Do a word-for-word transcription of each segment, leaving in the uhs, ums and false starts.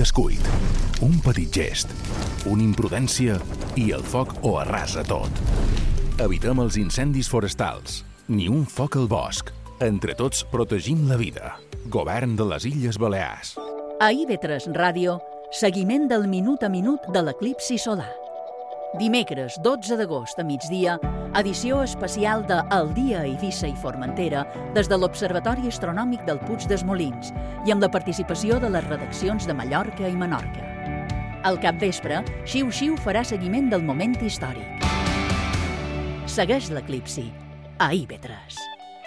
descuit, un petit gest, una imprudència i el foc ho arrasa tot. Evitem els incendis forestals, ni un foc al bosc. Entre tots protegim la vida. Govern de les Illes Balears. A I V tres Ràdio, seguiment del minut a minut de l'eclipsi solar. Dimecres dotze d'agost a migdia, edició especial de El dia a Eivissa i Formentera des de l'Observatori Astronòmic del Puig dels Molins i amb la participació de les redaccions de Mallorca i Menorca. Al capvespre, Xiu Xiu farà seguiment del moment històric. Segueix l'eclipsi a I V tres.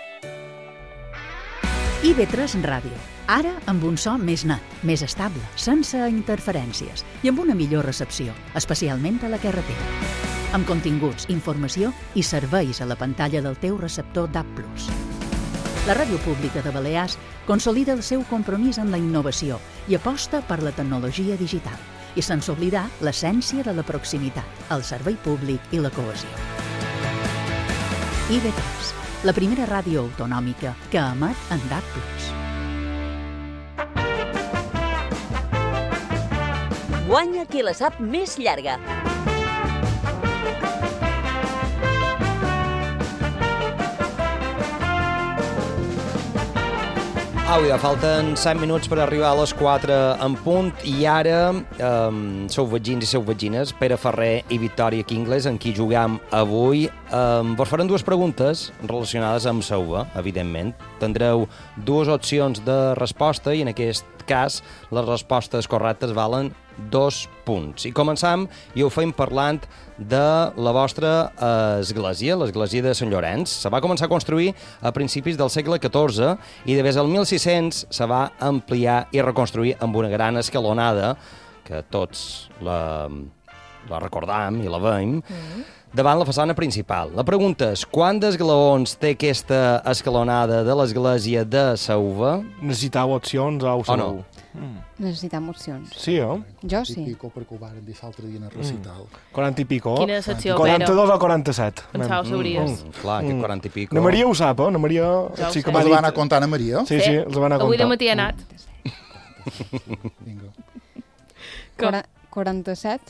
I V tres Ràdio, ara amb un so més net, més estable, sense interferències i amb una millor recepció, especialment a la carretera. Amb continguts, informació i serveis a la pantalla del teu receptor D A B plus. La Ràdio Pública de Balears consolida el seu compromís amb la innovació i aposta per la tecnologia digital i sense oblidar l'essència de la proximitat, el servei públic i la cohesió. I V tres, la primera ràdio autonòmica que emet en D A B plus. Guanya qui la sap més llarga. Au, ja falten set minuts per arribar a les quatre en punt i ara um, sou vegins i sou vegines, Pere Ferrer i Victòria Kingles, amb qui juguem avui. Um, vos faran dues preguntes relacionades amb Sauva, evidentment. Tindreu dues opcions de resposta i en aquest cas les respostes correctes valen dos punts. I començam i ho fem parlant de la vostra església, l'església de Sant Llorenç. Se va començar a construir a principis del segle catorze i de des del mil sis-cents se va ampliar i reconstruir amb una gran escalonada, que tots la, la recordam i la veiem, mm. davant la façana principal. La pregunta és, quants esglaons té aquesta escalonada de l'església de Sauva? Necessitava opcions o ho sabeu? no? Mm. Necessitam opcions. Sí, eh? Jo sí. I pico, perquè ho varen dir l'altre dia en el recital. Mm. quaranta i pico. Quina secció, quaranta-dos o quaranta-set. Pensava ho sabries. Mm, clar, que quaranta i pico. Na Maria ho sap, eh? Na Maria... Ja sí que els va anar a comptar a Maria? Sí, sí, els va anar a comptar. Avui de matí ha anat. Vinga. Quora- quaranta-set?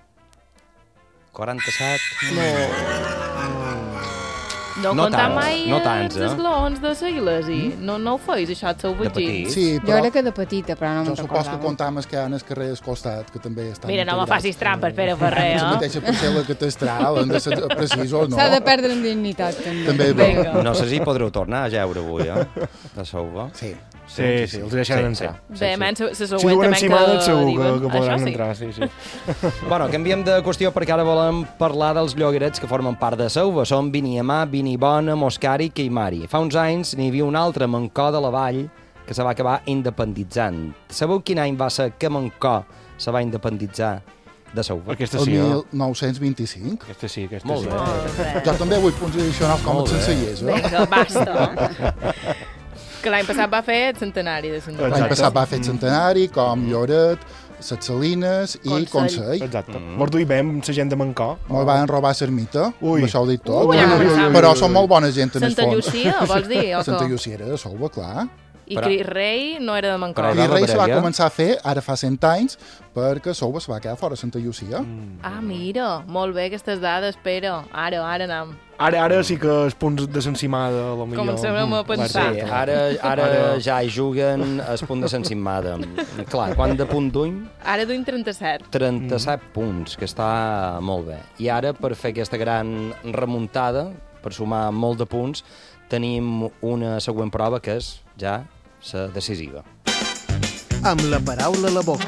quaranta-set? No. No, No comptar tants, mai no tants, els eh? esglaons de l'església. No, no ho feis, això, et sou De petit. vegins. Sí, Jo però era que de petita, però no jo me'n supos que recordava. comptam els que hi ha en el carrer al costat, que també estan Mira, no me integrats. facis trampes, Pere Ferrer, La eh? mateixa parcel·la catastral, han de ser precisos, no? S'ha de perdre en dignitat, també. També és bo. Vinga. No sé si podreu tornar a jeure avui, eh? De Sauva. Sí. Sí, sí, els deixaran entrar. Bé, men, se Si següent duren també encimada, segur que, diuen. que podran Això sí. entrar, sí, sí. Bueno, canviem de qüestió perquè ara volem parlar dels llogarets que formen part de Sauva. Són Viniamà, Vinibona, Moscari i Queimari. Fa uns anys n'hi havia un altre, Mancó de la Vall, que se va acabar independitzant. Sabeu quin any va ser que Mancó se va independitzar de Sauva? Aquesta El sí, eh? mil nou-cents vint-i-cinc. Aquesta sí, aquesta Molt sí. bé. Molt bé. Jo també vull punts addicionals com Molt els bé. enseiers, eh? Vinga, basta. Que l'any passat va fer el centenari de Sant L'any Exacte. passat va fer el centenari, com Lloret, Ses Salines i Consell. Consell. Exacte. Mos duim bé amb la gent de Mancó. Me'l van robar l'ermita, Ui. amb això ho dic tot. Ui, ja començam. Però són molt bona gent en el Santa fons. Llucia, vols dir? O Santa què? Llucia era de Sauva, clar. I Però- Cris Rei no era de Mancó. Però I de la Rei se va Brega. començar a fer ara fa cent anys perquè Sauva se va quedar fora de Santa Llucia. Ah, mira, molt bé aquestes dades, però ara, ara anem. Ara, ara sí que els punts de l'encimada, potser... Començarem a pensar. Sí, ara, ara, Ara- ja hi juguen el punt de s'encimada. Clar, quant de punt duim? Ara duim trenta-set. trenta-set punts, que està molt bé. I ara, per fer aquesta gran remuntada, per sumar molt de punts, tenim una següent prova que és ja la decisiva. Amb la paraula a la boca.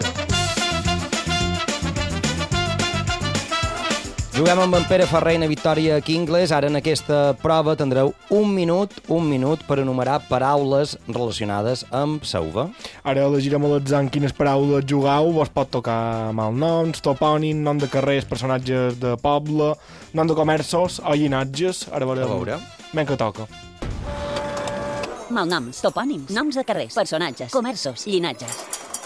Juguem amb en Pere Ferrer i na Victòria Kingles. Ara en aquesta prova tindreu un minut, un minut per enumerar paraules relacionades amb Sauva. Ara elegirem a l'atzar en quines paraules jugau. Vos pot tocar malnoms, topònim, nom de carrers, personatges de poble, nom de comerços o llinatges. Ara veurem. A veure. Ben que toca. Malnoms, topònims, noms de carrers, personatges, comerços, llinatges.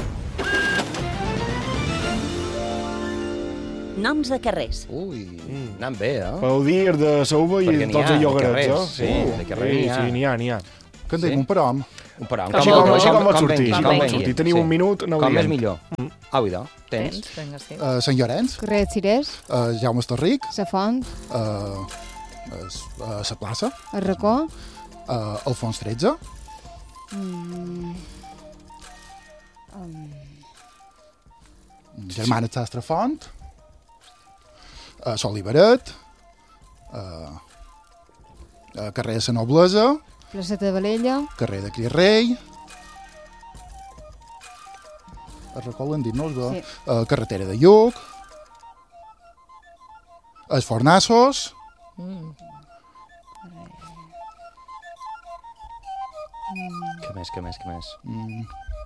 Noms de carrers. Ui, anant bé, eh? Podeu dir de Sauva i Perquè n'hi tots ha, els de llogarets, carrers, eh? sí, de carrers n'hi sí, ha. sí, n'hi ha, n'hi ha. Que en diguem un parom. Un parau. Així com, així com pot com sortir, vengui, així com com pot vengui, sortir. Teniu sí. un minut, no ho Com diem. és millor. Au, idò, tens. Tens, vinga, sí. Uh, Sant Llorenç, Carrer de Cirés, uh, Jaume Estarric, La Font, uh, es- uh, La Plaça, el Racó, uh, Alfons tretze, mm, um, Germana Sastre Font, uh, Sol Iberet, uh, uh, carrer de la Noblesa, Placeta de Valella, carrer de Cris Rei, el Racó l'han dit, no? Sí. Uh, carretera de Lluc, els Fornassos, Mm. Què més, què més, què més? mm,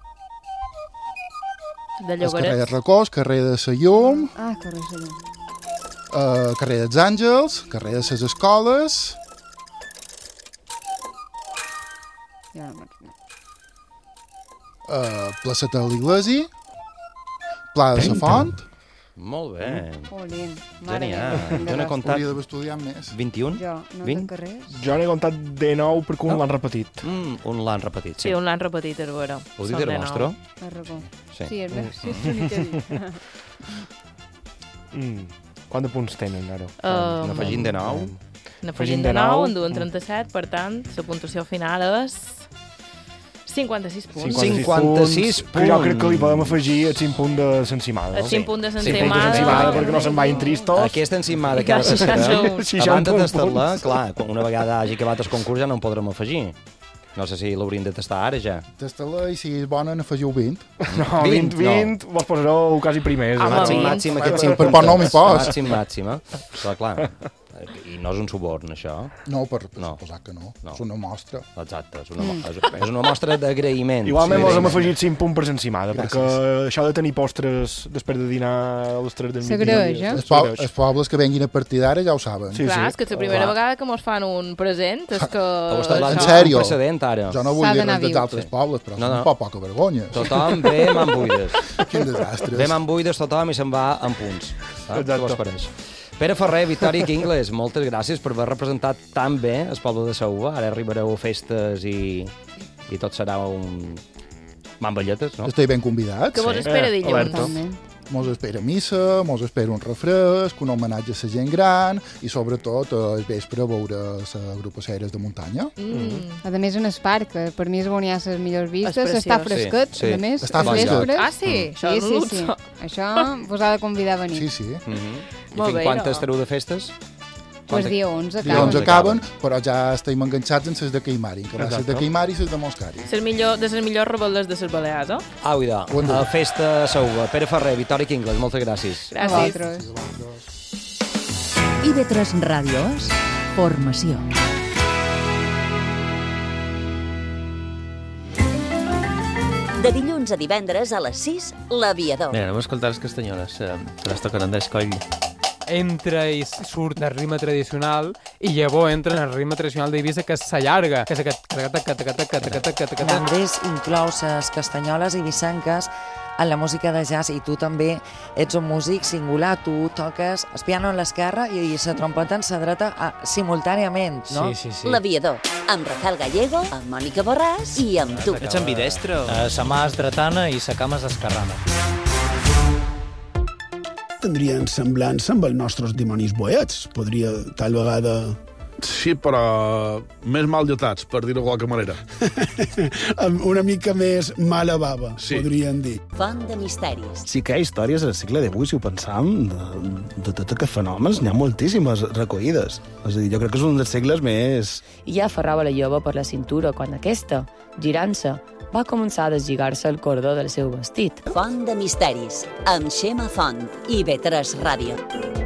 De el carrer de Llogaret. Racós, carrer de la Llum, ah, carrer de Llum, uh, carrer dels Àngels, carrer de les Escoles, ja no me'n recordo. uh, placeta de l'Iglesi, Pla de la Font. Molt bé. Jolín, mare Genial. meva, Jo n'he comptat Hauria d'haver estudiat més. vint-i-un? Jo, no vint? tinc carrers. Jo n'he comptat de nou perquè un No. l'han repetit. Mm, un l'han repetit, sí. Sí, un l'han repetit, és vera. Ho diu Són del de nostre? nou. El Racó. Sí. Sí, és meu, sí, és l'únic que he dit. Mm. Quants de punts tenen, ara? Um, N'afegint de nou. N'afegint de nou, en duen trenta-set, per tant, la puntuació final és cinquanta-sis punts. cinquanta-sis Que jo crec que li punts. podem afegir el cinc punt de sensimada. El cinc punt de cinc punts de sensimada. sensimada perquè no se'n vagin tristos. Aquesta encimada que ha de Ja, ja ser, sou- Sí, ja abans de un punt. tastar-la, clar, quan una vegada hagi acabat el concurs ja no en podrem afegir. No sé si l'hauríem de tastar ara ja. Tasta-la i si és bona n'afegiu vint. No, vint, vint, vint, vos posareu quasi primers. Home, eh? Màxim, vint. màxim, Per- aquest per cinc poc punts. no m'hi pos. Màxim, màxim, eh? Però clar, i no és un suborn, això. No, per, per No. suposar que no. No. És una mostra. Exacte, és una, mo- és, és una mostra d'agraïment. Igualment Sí, mos hem d'agraïment. afegit cinc punts per sensimada, Gràcies. perquè això de tenir postres després de dinar a les tres del migdia... S'agraeix, eh? Els, po els pobles que venguin a partir d'ara ja ho saben. Sí, Clar, sí. és que és la primera Clar. vegada que mos fan un present, és que... Heu estat En parlant sèrio? d'un precedent, ara. Jo no vull S'ha dir d'anar res dels viu. altres Sí. pobles, però No, no, no. un poc poca vergonya. Tothom ve man buides. Quin desastre. Ve man buides tothom i se'n va amb punts. Saps? Exacte. Què vos pareix? Pere Ferrer, Victòria Kingles, moltes gràcies per haver representat tan bé el poble de Sauva. Ara arribareu a festes i, i tot serà un... mamballetes, no? Estic ben convidats. Que vos Sí. espera Eh, dilluns. Alberto. Totalment. Mos espera missa, mos espera un refresc, un homenatge a la gent gran i sobretot eh, el vespre veure la grup Ceres de muntanya. Mm. A més, en el parc, que per mi és on hi ha les millors vistes, preciós. està fresquet, Sí, sí. a més, Està els fresquet. vespres. Ah, sí? Això Sí, és sí, un sí. luxe. Això vos ha de convidar a venir. Sí, sí. Mm -hmm. I Molt fins bé, quan no? estareu de festes? Pues dia onze, Dia acaba. onze acaben. acaben, però ja estem enganxats en les de Caimari, que va ser de Exacte. Caimari i les de Moscari. Ser millor, de les millors rebel·les de les Balears, eh? Au, idò. Bon dia. A festa Sauva. Pere Ferrer, Victòria Kingles, moltes gràcies. A Gràcies. vosaltres. I V tres Ràdio és formació. De dilluns a divendres a les sis, L'Aviador. Bé, anem a escoltar les castanyoles, eh, que les toquen Andrés Coll. Entra i surt el ritme tradicional i llavors entra en el ritme tradicional d'Eivissa, que s'allarga, que és aquest... L'Andrés inclou les castanyoles i vissanques en la música de jazz i tu també ets un músic singular, tu toques el piano a l'esquerra i la trompeta en la dreta a, simultàniament, no? Sí, sí, sí. L'Aviador, amb Rafael Gallego, amb Mònica Borràs i amb tu. Ets ambidestre? Eh, sa mà és dretana i sa cama és esquerrana. Tindrien semblança amb els nostres dimonis boets. Podria, tal vegada... Sí, però més mal dotats, per dir-ho de qualque manera. amb una mica més mala bava, sí. Podríem dir. Font de misteris. Sí que hi ha històries al segle divuit, si ho pensam, de, de tots aquests fenòmens, n'hi ha moltíssimes recollides. És a dir, jo crec que és un dels segles més... I ja aferrava la jove per la cintura quan aquesta, girant-se, va començar a deslligar-se el cordó del seu vestit. Font de misteris, amb Xema Font i V tres Ràdio.